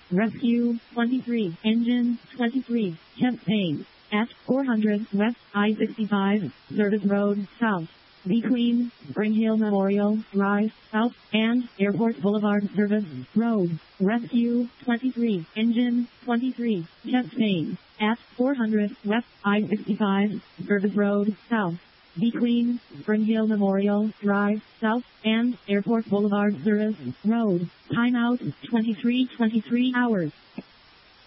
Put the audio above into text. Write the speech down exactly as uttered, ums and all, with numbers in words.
Rescue twenty-three, Engine twenty-three, Campaign at four hundred West I sixty-five, Service Road South, between Spring Hill Memorial Drive South and Airport Boulevard Service Road. Rescue twenty-three, Engine twenty-three, Campaign at four hundred West I sixty-five, Service Road South, between Spring Hill Memorial Drive South and Airport Boulevard Service Road. Timeout twenty-three twenty-three hours.